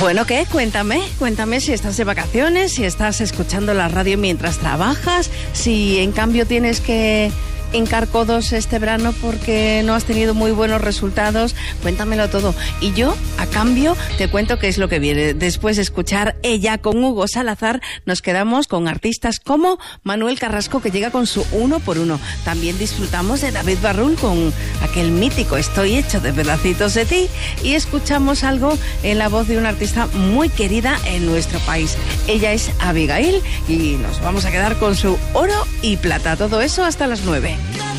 Bueno, ¿qué? Cuéntame si estás de vacaciones, si estás escuchando la radio mientras trabajas, si en cambio tienes que hincar codos este verano porque no has tenido muy buenos resultados. Cuéntamelo todo. Y yo, a cambio, te cuento qué es lo que viene. Después de escuchar Ella con Hugo Salazar, nos quedamos con artistas como Manuel Carrasco, que llega con su 1x1. También disfrutamos de David Barrul con aquel mítico Estoy hecho de pedacitos de ti. Y escuchamos algo en la voz de una artista muy querida en nuestro país. Ella es Abigail y nos vamos a quedar con su oro y plata. Todo eso hasta las 9.